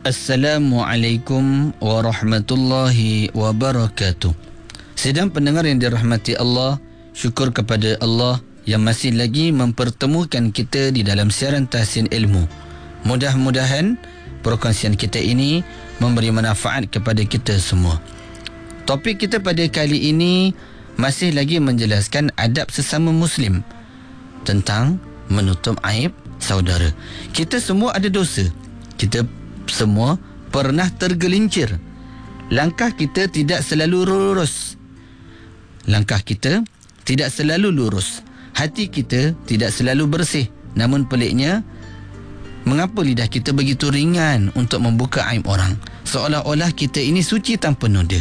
Assalamualaikum warahmatullahi wabarakatuh. Sedang pendengar yang dirahmati Allah, syukur kepada Allah yang masih lagi mempertemukan kita di dalam siaran Tahsin Ilmu. Mudah-mudahan perkongsian kita ini memberi manfaat kepada kita semua. Topik kita pada kali ini masih lagi menjelaskan adab sesama Muslim tentang menutup aib saudara. Kita semua ada dosa. Kita semua pernah tergelincir. Langkah kita tidak selalu lurus. Hati kita tidak selalu bersih. Namun peliknya, mengapa lidah kita begitu ringan untuk membuka aib orang? Seolah-olah kita ini suci tanpa noda.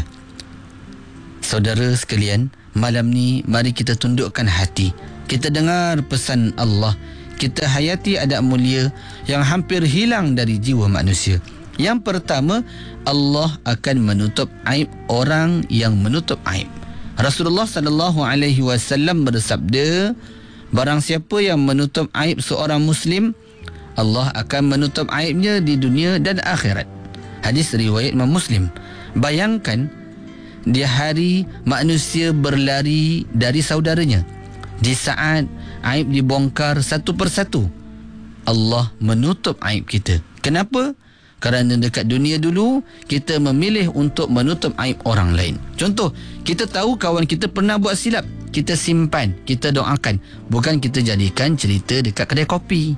Saudara sekalian, malam ni mari kita tundukkan hati. Kita dengar pesan Allah. Kita hayati adab mulia yang hampir hilang dari jiwa manusia. Yang pertama, Allah akan menutup aib orang yang menutup aib. Rasulullah sallallahu alaihi wasallam bersabda, barang siapa yang menutup aib seorang Muslim, Allah akan menutup aibnya di dunia dan akhirat. Hadis riwayat Imam Muslim. Bayangkan di hari manusia berlari dari saudaranya, di saat aib dibongkar satu persatu, Allah menutup aib kita. Kenapa? Kerana dekat dunia dulu kita memilih untuk menutup aib orang lain. Contoh, kita tahu kawan kita pernah buat silap, kita simpan, kita doakan, bukan kita jadikan cerita dekat kedai kopi.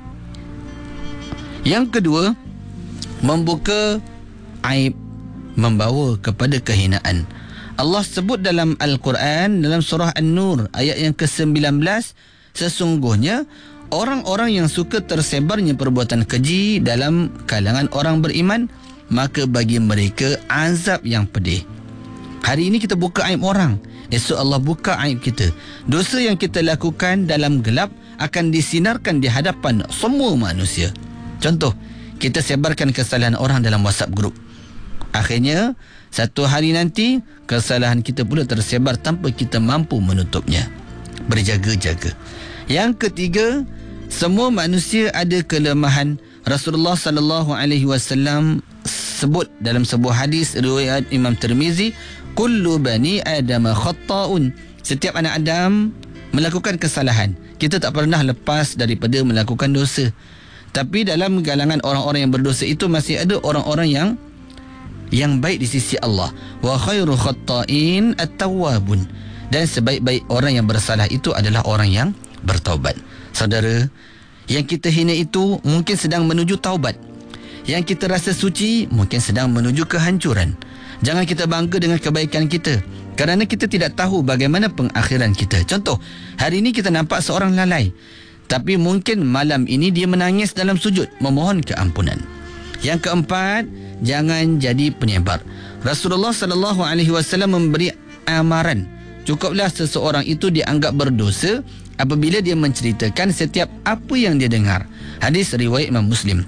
Yang kedua, membuka aib membawa kepada kehinaan. Allah sebut dalam Al-Quran, dalam surah An-Nur ayat yang ke-19, sesungguhnya orang-orang yang suka tersebarnya perbuatan keji dalam kalangan orang beriman, maka bagi mereka azab yang pedih. Hari ini kita buka aib orang, esok Allah buka aib kita. Dosa yang kita lakukan dalam gelap akan disinarkan di hadapan semua manusia. Contoh, kita sebarkan kesalahan orang dalam WhatsApp group. Akhirnya, satu hari nanti, kesalahan kita pula tersebar tanpa kita mampu menutupnya. Berjaga-jaga. Yang ketiga, semua manusia ada kelemahan. Rasulullah sallallahu alaihi wasallam sebut dalam sebuah hadis riwayat Imam Tirmizi, kullu bani Adam khata'un. Setiap anak Adam melakukan kesalahan. Kita tak pernah lepas daripada melakukan dosa. Tapi dalam kalangan orang-orang yang berdosa itu masih ada orang-orang yang baik di sisi Allah. Wa khairu khatta'in at-tawwabun. Dan sebaik-baik orang yang bersalah itu adalah orang yang bertaubat. Saudara, yang kita hina itu mungkin sedang menuju taubat. Yang kita rasa suci mungkin sedang menuju kehancuran. Jangan kita bangga dengan kebaikan kita, kerana kita tidak tahu bagaimana pengakhiran kita. Contoh, hari ini kita nampak seorang lalai, tapi mungkin malam ini dia menangis dalam sujud memohon keampunan. Yang keempat, jangan jadi penyebar. Rasulullah sallallahu alaihi wasallam memberi amaran, cukuplah seseorang itu dianggap berdosa apabila dia menceritakan setiap apa yang dia dengar. Hadis riwayat Imam Muslim.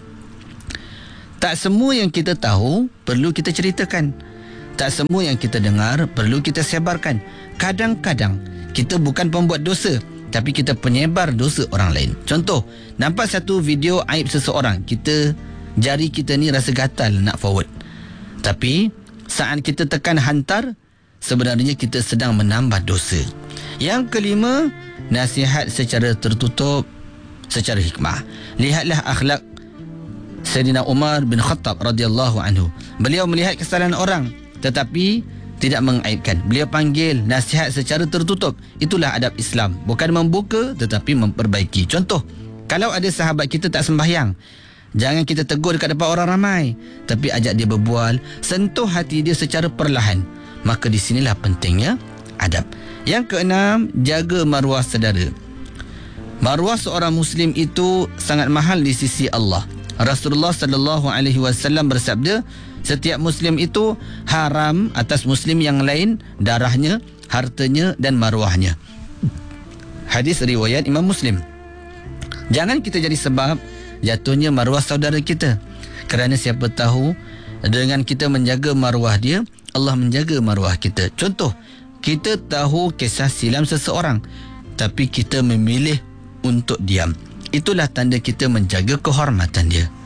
Tak semua yang kita tahu perlu kita ceritakan. Tak semua yang kita dengar perlu kita sebarkan. Kadang-kadang kita bukan pembuat dosa, tapi kita penyebar dosa orang lain. Contoh, nampak satu video aib seseorang, jari kita ni rasa gatal nak forward. Tapi saat kita tekan hantar, sebenarnya kita sedang menambah dosa. Yang kelima, nasihat secara tertutup, secara hikmah. Lihatlah akhlak Sayyidina Umar bin Khattab radhiyallahu anhu. Beliau melihat kesalahan orang tetapi tidak mengaibkan. Beliau panggil nasihat secara tertutup. Itulah adab Islam. Bukan membuka tetapi memperbaiki. Contoh, kalau ada sahabat kita tak sembahyang, jangan kita tegur dekat depan orang ramai, tapi ajak dia berbual, sentuh hati dia secara perlahan. Maka di sinilah pentingnya adab. Yang keenam, jaga maruah saudara. Maruah seorang Muslim itu sangat mahal di sisi Allah. Rasulullah sallallahu alaihi wasallam bersabda, setiap Muslim itu haram atas Muslim yang lain darahnya, hartanya dan maruahnya. Hadis riwayat Imam Muslim. Jangan kita jadi sebab jatuhnya maruah saudara kita. Kerana siapa tahu dengan kita menjaga maruah dia, Allah menjaga maruah kita. Contoh, kita tahu kisah silam seseorang, tapi kita memilih untuk diam. Itulah tanda kita menjaga kehormatan dia.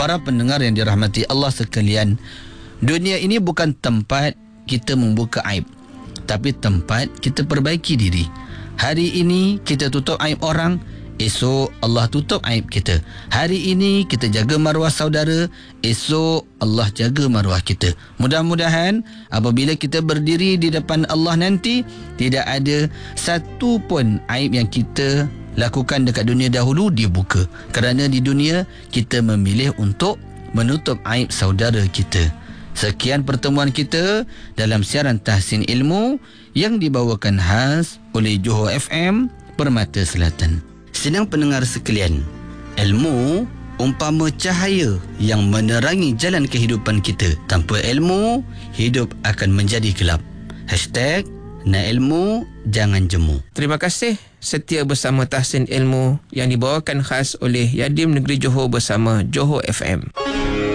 Para pendengar yang dirahmati Allah sekalian, dunia ini bukan tempat kita membuka aib, tapi tempat kita perbaiki diri. Hari ini kita tutup aib orang, esok Allah tutup aib kita. Hari ini kita jaga maruah saudara, esok Allah jaga maruah kita. Mudah-mudahan apabila kita berdiri di depan Allah nanti, tidak ada satu pun aib yang kita lakukan dekat dunia dahulu dibuka. Kerana di dunia kita memilih untuk menutup aib saudara kita. Sekian pertemuan kita dalam siaran Tahsin Ilmu yang dibawakan khas oleh Johor FM Permata Selatan. Sedang pendengar sekalian, ilmu umpama cahaya yang menerangi jalan kehidupan kita. Tanpa ilmu, hidup akan menjadi gelap. #Nak ilmu, jangan jemu. Terima kasih setia bersama Tahsin Ilmu yang dibawakan khas oleh Yadim Negeri Johor bersama Johor FM.